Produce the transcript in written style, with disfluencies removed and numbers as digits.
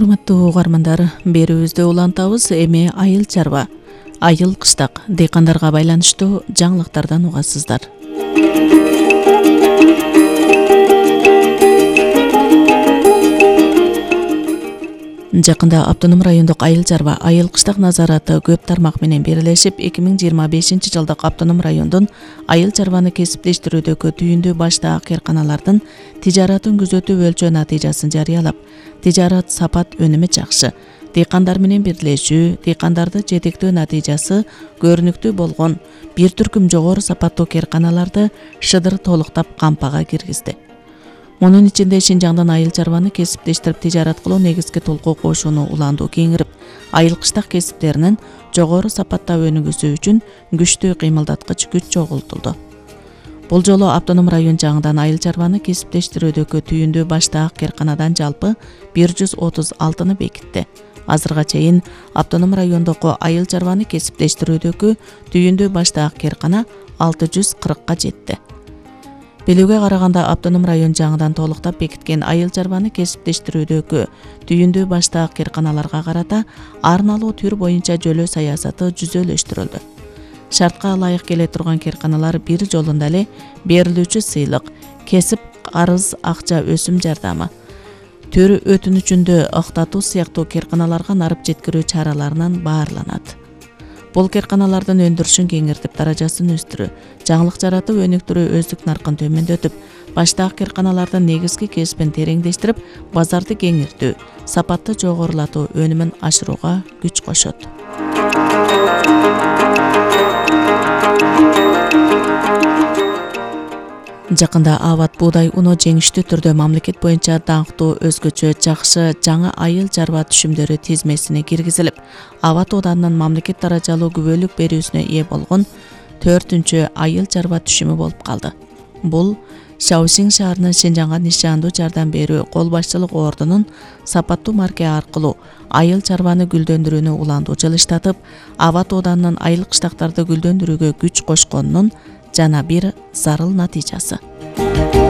Урматтуу угармандар, берүүбүздө улантабыз эми айыл чарба, айыл кыштак дыйкандарга байланыштуу жаңылыктардан угасыздар. Жакында автоном райондук айыл чарба, айыл кыштак назараты көп тармак менен бирлешип 2025-жылдык автоном райондун айыл чарбаны кесиптештирүүдөгү түйүндүү баштагы кыйрканалардын тижаратын күзөтүү өлчөө натыйжасын жарыялап, тижарат сапат өнүмү жакшы, дыйкандар менен бирлешүү, дыйкандарды жетектөө натыйжасы көрүнүктүү болгон бир түркүм жогору сапаттуу кыйрканаларды шыдыр толуктап кампага киргизди. Мунун ичинде Шинжаңдан айыл чарбаны кесиптештирип тижарат кылуу негизги толку кошууну уландуу кеңирип, айыл кыштак кесиптеринин жогору сапатта өнүгүүсү үчүн күчтүү кыймылдаткыч күч чогултулду. Бул жолу автоном район жаңыдан айыл чарбаны кесиптештирүүдөгү түйүндүү баштагы кыйрканадан жалпы 136-ны бекитти. Азырга чейин автоном райондогу айыл чарбаны кесиптештирүүдөгү түйүндүү баштагы кыйркана 640-ка жетти. Билүүгө караганда автоном район жаңыдан толуктап бекиткен айыл чарбаны кесиптештирүүдөгү түйүндүү баштагы кыйрканаларга карата арналуу түр боюнча жөлөө саясаты жүзөлөштүрүлдү. Шартка ылайык келе турган кыйрканалар бир жолунда эле берилүүчү сыйлык, кесип карыз акча өсүм жардамы, төр өтүнүчүндө ыктатуу сыяктуу кыйрканаларга нарып жеткирүү чараларынан баарланат. Бул кыйрканалардын өндүрүшүн кеңиртип, даражасын өстүрүү, жаңылык жаратып, өнүктүрүү өздүк наркын төмөндөтүп, баштагы кыйрканалардын негизги кесипин тереңдештирип, базарды кеңиртүү, сапатты жогорулатуу, өнүмүн ашырууга күч кошот. Жакында Ават буудай уну жеңиштүү түрдө мамлекет боюнча даңктуу өзгөчө жакшы жаңы айыл чарба түшүмдөрү тизмесине киргизилип, Ават оданынын мамлекет даражалуу күбөлүк берүүсүнө ээ болгон 4-чү айыл чарба түшүмү болуп калды. Бул Шаосиң шаарынын Шинжаңга нишандуу жардам берүү кол башчылык ордунун сапаттуу марке аркылуу айыл чарбаны гүлдөндүрүүнү уландуу жылыштатып, Ават оданынын айыл кыштактарды гүлдөндүрүүгө күч кошконунун жана бир зарыл натыйжасы.